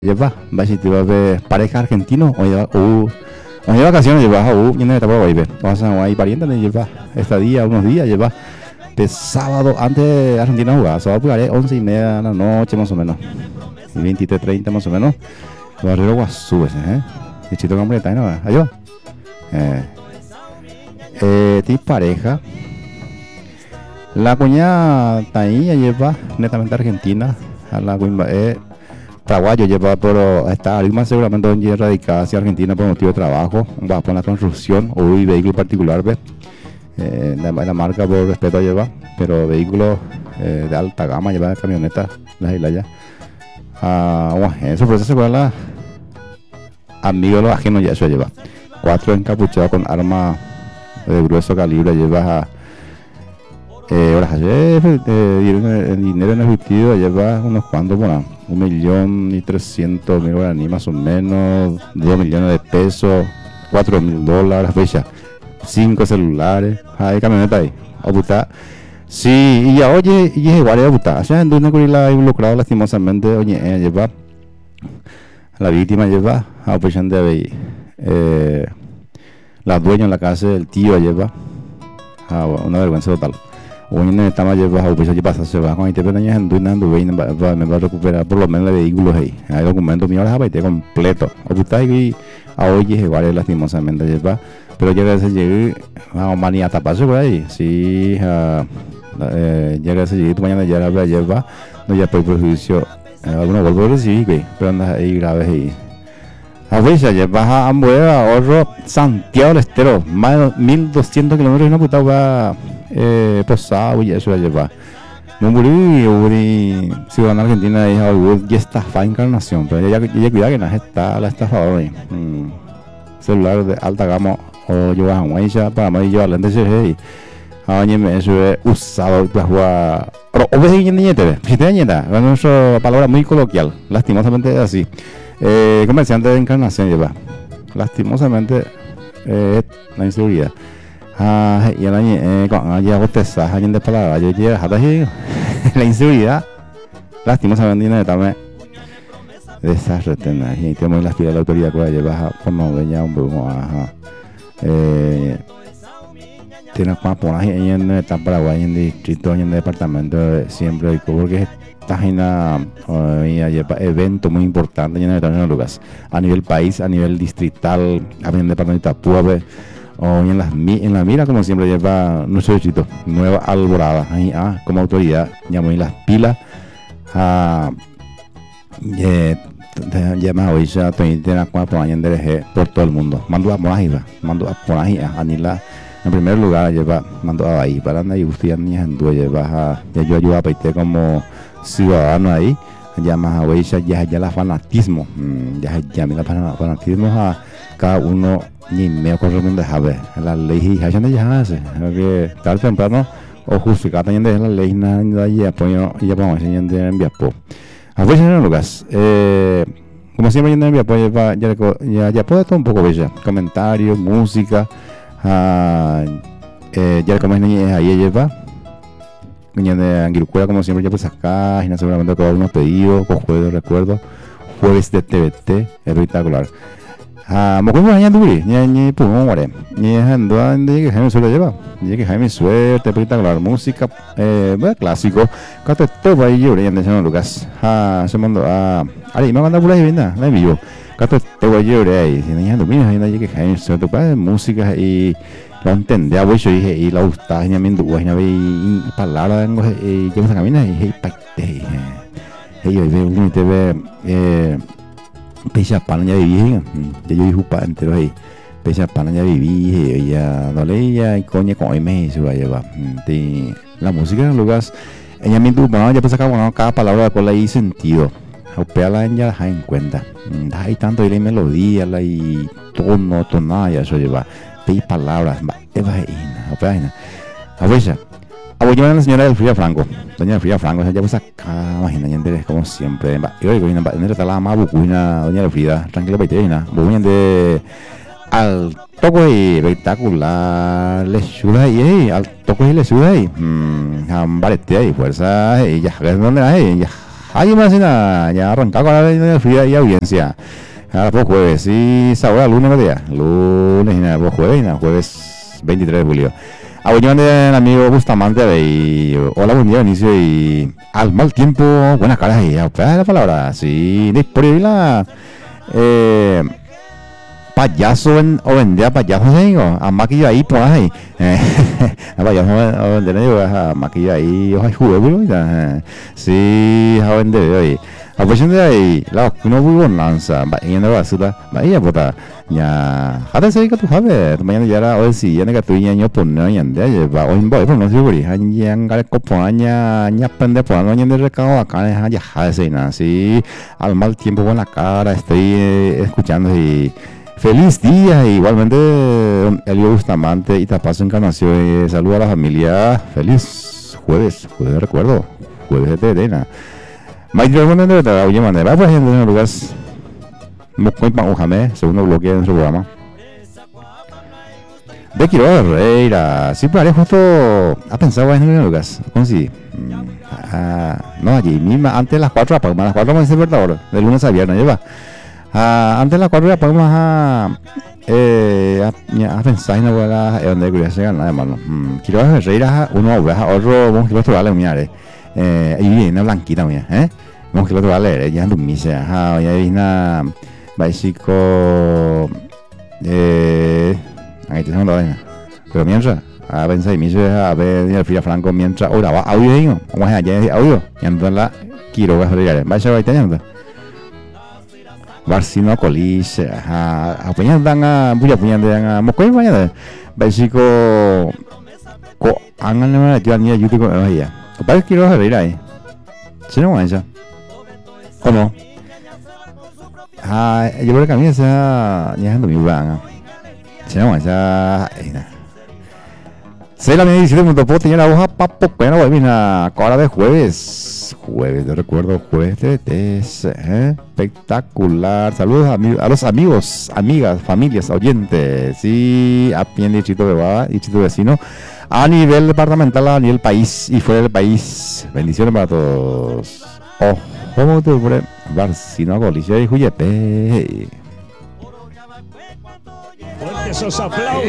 lleva, va si te va a ver pareja argentino o lleva o de vacaciones lleva viene de Tabora Guaybe, vas a hay parientes le lleva estadía unos días lleva de sábado antes de Argentina jugar, sábado jugaré 11:30 de la noche más o menos, y 23:30 más o menos, Barrio Guazú ese, y chito hombre está no, ayuda, ti pareja, la cuñada está ahí, lleva netamente argentina, a la cuña paraguayo lleva, pero está Arima seguramente donde radicada hacia Argentina por motivo de trabajo, va por la construcción o un vehículo particular, ¿ves? La marca por respeto lleva, pero vehículos de alta gama lleva camionetas, las islas bueno, eso proceso con la amigo de los ajenos ya eso lleva. 4 encapuchados con arma de grueso calibre lleva el dinero en efectivo lleva unos cuantos, bueno, 1.300.000 guaraní más o menos, 2 millones de pesos, $4.000, fecha, 5 celulares, hay camioneta ahí, a puta. Sí, y ya oye, y es igual a puta, allá en una curila involucrado lastimosamente, oye, lleva, la víctima lleva, a oposición de ahí, la dueña en la casa del tío lleva, una vergüenza total. Hoy estamos llevando pues ya pasa se va con este pequeño andando me va a recuperar por lo menos el vehículo ahí hay documentos míos las apaité completo o puta y a hoy es igual lastimosamente lleva pero llega ese llegue a manía taparse por ahí sí llega ese llegue tu mañana ya la lleva no ya por prejuicio algunos golpes sí pero anda ahí graves ahí a veces llevas a Ambuera ahorro Santiago del Estero más de 1.200 kilómetros y una puta va posado y eso ya lleva Mumburi ciudadana argentina de Hollywood ya está fa encarnación pero ya cuida que no está la estafadora ahí celular de alta gama o llevas a Huaycha para más llevar lentes y a me eso es usado para jugar o ves que niñete si te niñeta es una palabra muy coloquial lastimosamente es así comerciante de encarnación lleva lastimosamente la inseguridad y el año ya boteza año de palabra yo llega hasta ahí la inseguridad lastimosamente no también desastre y tenemos las pilas de la autoridad que lleva por no veía un poco tiene más por ahí en el Paraguay en distrito en el departamento siempre porque esta lleva evento muy importante en el lugar a nivel país a nivel distrital a nivel departamento de Itapúa o en la mira como siempre lleva nuestro distrito Nueva Alborada ahí como autoridad llamo en las pilas llama hoy ya tiene 4 años de por todo el mundo mando a por ahí a Nila en primer lugar lleva mando a ahí para andar y usted ni lleva yo ayuda a Paite como ciudadano ahí llama a hoy ya la fanatismo ya mira fanatismo a cada uno ni me corresponde a ver la ley ya hace que tarde o temprano o justificar también de la ley nada ya apoyo ya vamos a enseñar por a veces en lugares como siempre en envía pues ya puede todo un poco bella comentarios música ya como es ahí lleva niña de Anguirucuela como siempre ya pues acá y seguramente con algunos pedidos con juegos de recuerdo jueves de TVT espectacular một cái nhà đuổi nhà phụ ngồi đấy nhà hàng đó đi cái hay suerte lleva ya que Jaime suerte espectacular música clásico có todo vai yo de en Lucas se mandó ahí me manda por ahí venga la envío có todo vai yo de ahí si nhà đuổi hay ya que Jaime suerte para música y lo entendí a vos y la gusta nhà mình đủ nhà về palabra yo me camina y pacte yo veo un TV Pesa pana ya viví, ya yo dijo para entero ahí. Pesa pana ya viví, ya dale ya coña con M se va a llevar. La música en lugar, ella me tuvo, ya pues acá cada palabra con la y sentido. Opera ya la en cuenta. Hay tanto y la melodía, la y tono, tonada ya eso lleva. Pei palabras, va opera. A ver a voy a la señora Elfrida Franco. Doña Elfrida Franco, ya pues acá, imagínate, como siempre. Yo digo, en esta la más bucuina, doña Elfrida, tranquila, paiterina. Bucuina de al toco y espectacular, le suda ahí, al toco y le suda ahí. Ambarete ahí, fuerza, y ya, ¿dónde la ya? Ay, más ya arrancaba con la fría y audiencia. Ahora pues jueves, sí, ahora lunes, ¿qué día? Lunes y nada, pues jueves y nada, jueves 23 de julio. Abuelo del amigo Bustamante y hola, buen día, inicio y al mal tiempo, buenas caras y a la palabra, sí, disponible la payaso o vendía payasos digo, a maquillo ahí pues ahí, a payaso o vender digo, a maquillo ahí, ojalá jugué, sí, a vender ahí. A pues de ahí, la no muy bonanza, va yendo a basura, vaya puta, ya, hada se que tú sabes, mañana ya era hoy sí, ya no que tú ya pon no ya de va hoy voy por no seguro, ya ngal copoña, ya pende por no ya de recado acá, ya hada se na, sí, al mal tiempo con la cara, estoy escuchando y feliz día, igualmente Elio Bustamante y Tapazo Encarnación, saludo a la familia, feliz jueves de recuerdo, jueves de Terena. Maestro, ¿dónde debe estar? Oye, manera, pues, en el lugar. Muy Mohamed, segundo bloque de nuestro programa. De Quiroga Herrera. Sí, pero justo ha pensado en el lugar. ¿Cómo si? No, allí misma, antes de las 4 apagamos. Las 4 vamos a ser verdadero. De lunes a viernes, lleva. Antes de las 4 apagamos a pensar en la hueá donde quería llegar, nada más. Quiroga Herrera, uno oveja, otro, vamos a quiero vale, mira, ahí viene una blanquita mía, vamos que lo vale, ya no me dice, ya viene una básico, ahí te segundo vaina, pero mientras, a pensar y me dice, a ver, el Frida Franco mientras, ahora va audio, vamos a allá audio, y entonces la quiero ver, va a ser ahí teniendo. Barcino Coliche, apoyan dan a bulla apoyan dan a mocoy vaya, básico, co, angan na yo ni YouTube con ella. Para quiero saber ahí. ¿Sí no mancha? ¿O no? Yo creo que a mí esa ya ando mi van. ¿Sí no mancha? Se la me dice de puedo tener la hoja papo, pero no voy a hora de jueves. Jueves, de recuerdo, jueves de TS, espectacular. Saludos a los amigos, amigas, familias, oyentes. Sí, a pie de distrito de Baba, distrito vecino. A nivel departamental, a nivel país y fuera del país. Bendiciones para todos. Ojo, tu hombre, Barcino Golicia y Juyepe. Fuerte esos aplausos.